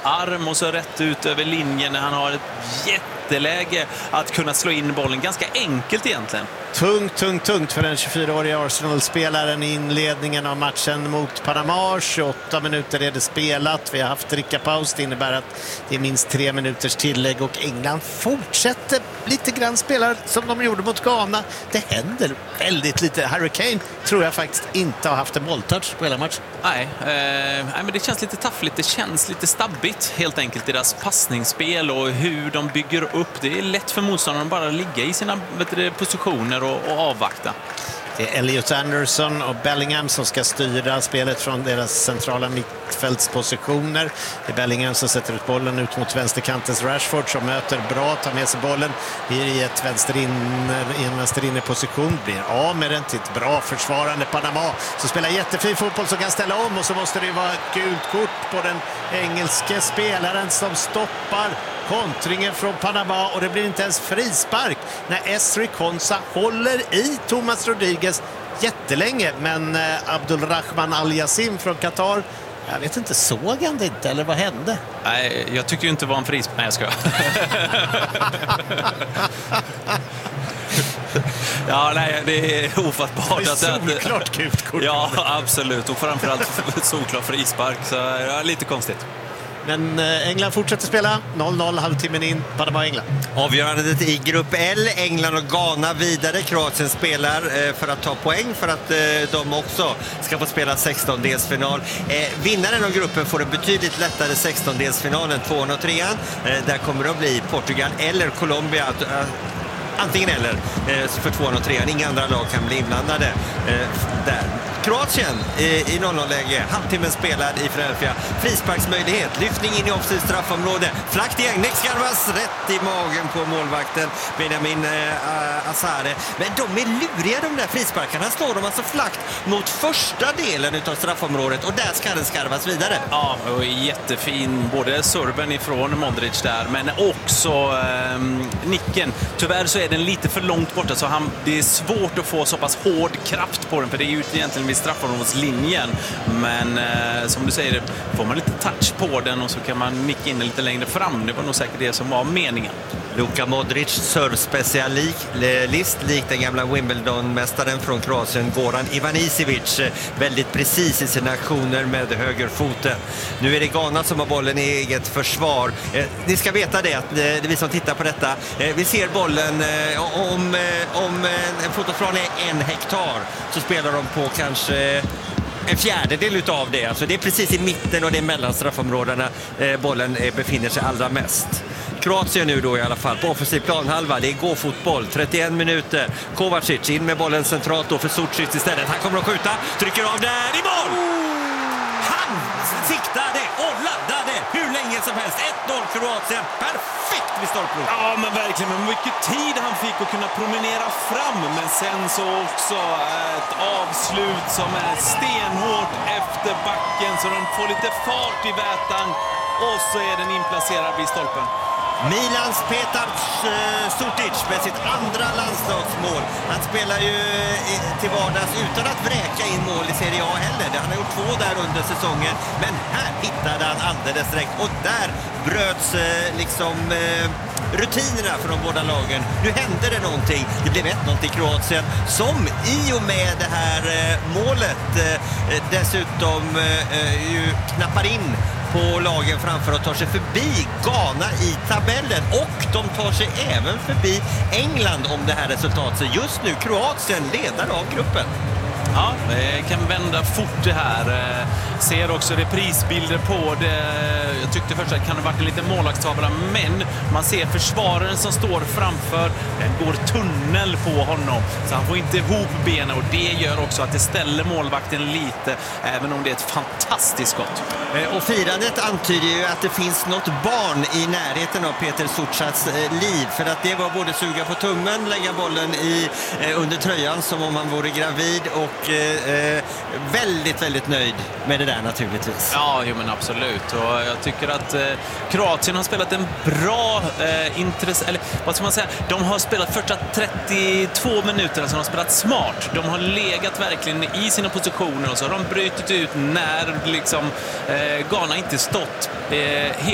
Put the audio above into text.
arm och så rätt ut över linjen när han har ett jätteläge att kunna slå in bollen. Ganska enkelt egentligen. Tungt för den 24-åriga Arsenal-spelaren i inledningen av matchen mot Panama. 28 minuter är det spelat. Vi har haft drickapaus. Det innebär att det är minst 3 minuters tillägg och England fortsätter lite grann spela som de gjorde mot Ghana. Det händer väldigt lite. Harry Kane tror jag faktiskt inte har haft en bolltouch på hela matchen. Nej, men det känns lite taffligt. Det känns lite stabbigt helt enkelt, deras passningsspel och hur de bygger upp. Det är lätt för motståndaren att bara ligga i sina positioner och avvakta. Det är Elliot Anderson och Bellingham som ska styra spelet från deras centrala mittfältspositioner. Det är Bellingham som sätter ut bollen ut mot vänsterkantens Rashford som möter bra, tar med sig bollen i en vänsterinneposition, blir av med den till ett bra försvarande Panama som spelar jättefin fotboll som kan ställa om, och så måste det ju vara ett gult kort på den engelske spelaren som stoppar kontringen från Panama, och det blir inte ens frispark när Esri Konsa håller i Thomas Rodriguez jättelänge, men Abdulrahman Al-Yassim från Qatar, jag vet inte, såg han det inte eller vad hände? Nej, jag tycker ju inte det var en frispark. Nej, jag ska. Ja, nej, det är ofattbart. Det är solklart gult kort. Ja, absolut. Och framförallt solklart frispark, så ja, lite konstigt. Men England fortsätter spela 0-0, halvtimmen in, Panama-England. Avgörandet i grupp L, England och Ghana vidare. Kroatien spelar för att ta poäng för att de också ska få spela 16-delsfinal. Vinnaren av gruppen får en betydligt lättare 16-delsfinal än 2 och 3. Där kommer det att bli Portugal eller Colombia. Antingen eller för 2 och 3. Inga andra lag kan bli inblandade där. Kroatien i 0-0-läge. Halvtimmen spelad i Philadelphia. Frisparksmöjlighet. Lyftning in i offensivt straffområde. Flakt igen. Nick-skarvas rätt i magen på målvakten Benjamin Azare. Men de är luriga, de där frisparkarna. Slår de alltså flakt mot första delen av straffområdet, och där ska den skarvas vidare. Ja, och jättefin. Både serven ifrån Modric där, men också nicken. Tyvärr så är den lite för långt borta, så det är svårt att få så pass hård kraft på den, för det är ju egentligen vid straffområdeslinjen. Men som du säger, får man lite touch på den och så kan man nicka in lite längre fram. Det var nog säkert det som var meningen. Luka Modric, servspecialist, likt den gamla Wimbledon-mästaren från Kroatien, Goran Ivanisevic. Väldigt precis i sina aktioner med högerfoten. Nu är det Ghana som har bollen i eget försvar. Ni ska veta det, att vi som tittar på detta, vi ser bollen, om en fotbollsplan är 1 hektar, så spelar de på kanske en fjärdedel utav det. Alltså det är precis i mitten, och det är mellan straffområdena bollen befinner sig allra mest. Kroatien nu då i alla fall på offensiv planhalva. Det är gå-fotboll, 31 minuter. Kovacic in med bollen centralt då för Sucic istället. Han kommer att skjuta, trycker av där i mål! Han siktade och laddade hur länge som helst. 1-0 Kroatien, perfekt vid stolpen. Ja, men verkligen, men mycket tid han fick att kunna promenera fram. Men sen så också ett avslut som är stenhårt efter backen, så de får lite fart i vätan, och så är den inplacerad vid stolpen. Milans Petar Sucic med sitt andra landslagsmål. Han spelar ju till vardags utan att vräka in mål i Serie A heller. Han har gjort 2 där under säsongen, men här hittade han alldeles direkt, och där bröts rutinerna för de båda lagen. Nu hände det någonting. Det blev 1-0 till Kroatien, som i och med det här målet dessutom ju knappar in på lagen framför och tar sig förbi Ghana i tabellen, och de tar sig även förbi England om det här resultatet. Så just nu Kroatien ledare av gruppen. Ja, det kan vända fort det här. Ser också reprisbilder på det. Jag tyckte först att det kan ha varit en liten målvaktstavla, men man ser försvararen som står framför. Den går tunnel på honom, så han får inte ihop benen, och det gör också att det ställer målvakten lite, även om det är ett fantastiskt skott. Och firandet antyder ju att det finns något barn i närheten av Peter Suchas liv, för att det var både suga på tummen, lägga bollen under tröjan som om han vore gravid, och väldigt, väldigt nöjd med det där naturligtvis. Ja, men absolut. Och jag tycker att Kroatien har spelat en bra eller vad ska man säga? De har spelat första 32 minuter, alltså de har spelat smart. De har legat verkligen i sina positioner, och så har de brytit ut när Ghana inte stått